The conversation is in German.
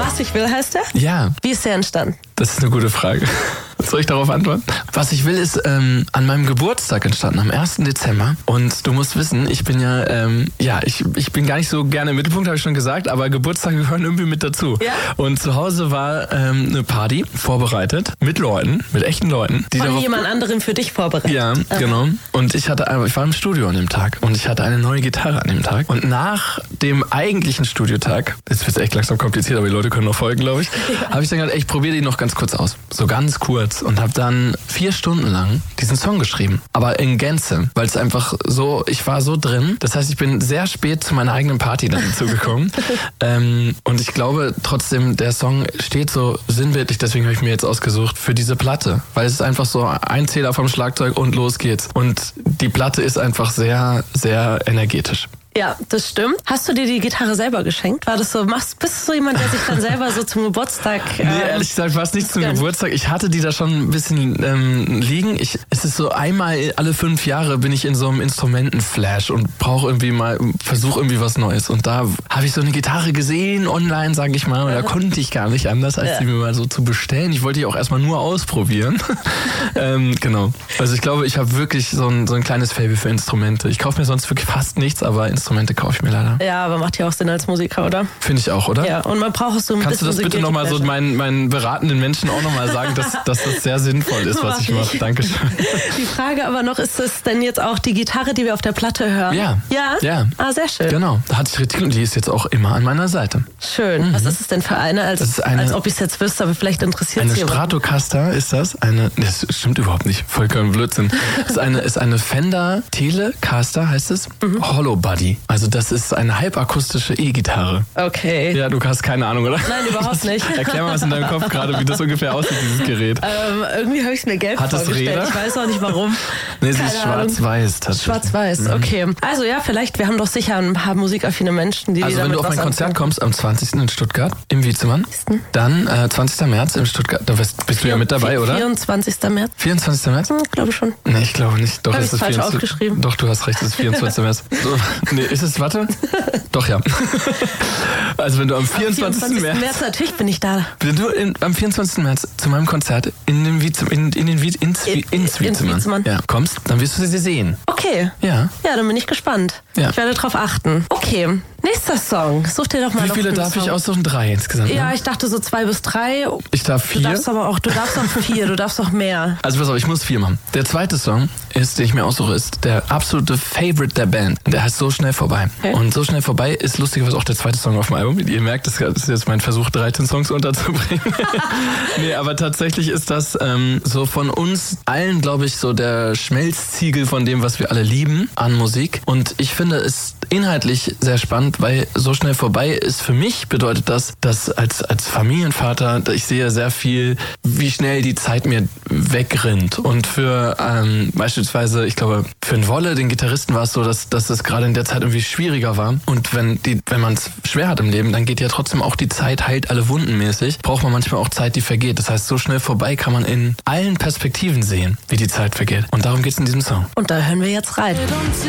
Was ich will, heißt der? Ja. Wie ist der entstanden? Das ist eine gute Frage. Soll ich darauf antworten? Was ich will, ist an meinem Geburtstag entstanden, am 1. Dezember. Und du musst wissen, ich bin ich bin gar nicht so gerne im Mittelpunkt, habe ich schon gesagt, aber Geburtstage gehören irgendwie mit dazu. Ja? Und zu Hause war eine Party vorbereitet mit Leuten, mit echten Leuten. Die Von jemand anderem für dich vorbereitet. Ja, genau. Und ich war im Studio an dem Tag und ich hatte eine neue Gitarre an dem Tag. Und nach dem eigentlichen Studiotag, jetzt wird es echt langsam kompliziert, aber die Leute können noch folgen, glaube ich, habe ich dann gedacht, ich probiere die noch ganz kurz aus. So ganz kurz. Und habe dann 4 Stunden lang diesen Song geschrieben. Aber in Gänze, weil es einfach so, ich war so drin. Das heißt, ich bin sehr spät zu meiner eigenen Party dann dazugekommen. Und ich glaube trotzdem, der Song steht so sinnbildlich, deswegen habe ich mir jetzt ausgesucht, für diese Platte. Weil es ist einfach so ein Zähler vom Schlagzeug und los geht's. Und die Platte ist einfach sehr, sehr energetisch. Ja, das stimmt. Hast du dir die Gitarre selber geschenkt? War das so, bist du so jemand, der sich dann selber so zum Geburtstag... Nee, ehrlich gesagt war es nicht zum Geburtstag. Ich hatte die da schon ein bisschen liegen. Es ist so einmal alle 5 Jahre bin ich in so einem Instrumentenflash und versuche irgendwie was Neues. Und da habe ich so eine Gitarre gesehen online, sage ich mal. Und da konnte ich gar nicht anders, als die mir mal so zu bestellen. Ich wollte die auch erstmal nur ausprobieren. Genau. Also ich glaube, ich habe wirklich so ein kleines Faible für Instrumente. Ich kaufe mir sonst wirklich fast nichts, aber Instrumente kaufe ich mir leider. Ja, aber macht ja auch Sinn als Musiker, oder? Finde ich auch, oder? Ja, und man braucht so ein Kannst bisschen... du das bitte nochmal so meinen beratenden Menschen auch nochmal sagen, dass das sehr sinnvoll ist, was ich mache? Dankeschön. Die Frage aber noch, ist es denn jetzt auch die Gitarre, die wir auf der Platte hören? Ja. Ja? Ja. Ah, sehr schön. Genau, da hatte ich richtig und die ist jetzt auch immer an meiner Seite. Schön. Was ist es denn für eine? Als ob ich es jetzt wüsste, aber vielleicht interessiert es jemanden. Eine Stratocaster ist das. Das stimmt überhaupt nicht. Vollkommen Blödsinn. Das ist eine Fender Telecaster, heißt es. Hollow Body. Also das ist eine halbakustische E-Gitarre. Okay. Ja, du hast keine Ahnung, oder? Nein, überhaupt nicht. Erklär mal was in deinem Kopf gerade, wie das ungefähr aussieht, dieses Gerät. Irgendwie habe ich es mir gelb vorgestellt. Räder? Ich weiß auch nicht warum. Nee, sie ist schwarz-weiß tatsächlich. Schwarz-weiß, okay. Also ja, vielleicht, wir haben doch sicher ein paar musikaffine Menschen, die wenn du auf mein Konzert kommst am 20. in Stuttgart, im Wiezemann, dann 20. März in Stuttgart, da bist du ja mit dabei, oder? 24. März. 24. März? Glaube schon. Nee, ich glaube nicht. Doch, es ist falsch aufgeschrieben. Doch, du hast recht, es ist 24. März. So, nee, ist es, warte? Doch, ja. Also wenn du am 24. März, natürlich bin ich da. Wenn du am 24. März zu meinem Konzert ins Wiezemann kommst, dann wirst du sie sehen. Okay. Ja. Ja, dann bin ich gespannt. Ja. Ich werde drauf achten. Okay. Nächster Song. Such dir doch mal Wie viele darf ich aussuchen? 3 insgesamt? Ja, ich dachte so 2 bis 3. Ich darf 4. Du darfst auch 4. Du darfst auch mehr. Also pass auf, ich muss 4 machen. Der zweite Song, den ich mir aussuche, ist der absolute Favorite der Band. Der heißt So schnell vorbei. Okay. Und So schnell vorbei ist lustigerweise auch der zweite Song auf dem Album. Ihr merkt, das ist jetzt mein Versuch, 13 Songs unterzubringen. Nee, aber tatsächlich ist das so von uns allen, glaube ich, so der Schmelztiegel von dem, was wir alle lieben an Musik. Und ich finde es inhaltlich sehr spannend, weil So schnell vorbei ist für mich, bedeutet das, dass als Familienvater, ich sehe sehr viel, wie schnell die Zeit mir wegrinnt. Und für beispielsweise, ich glaube, für den Wolle, den Gitarristen, war es so, dass es gerade in der Zeit irgendwie schwieriger war. Und wenn man es schwer hat im Leben, dann geht ja trotzdem auch die Zeit heilt alle Wunden mäßig. Braucht man manchmal auch Zeit, die vergeht. Das heißt, so schnell vorbei kann man in allen Perspektiven sehen, wie die Zeit vergeht. Und darum geht es in diesem Song. Und da hören wir jetzt rein.